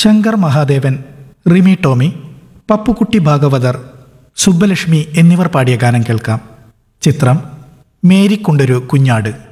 ശങ്കർ മഹാദേവൻ, റിമി ടോമി, പപ്പുക്കുട്ടി ഭാഗവതർ, സുബ്ബലക്ഷ്മി എന്നിവർ പാടിയ ഗാനം കേൾക്കാം. ചിത്രം മേരിക്കുണ്ടൊരു കുഞ്ഞാട്.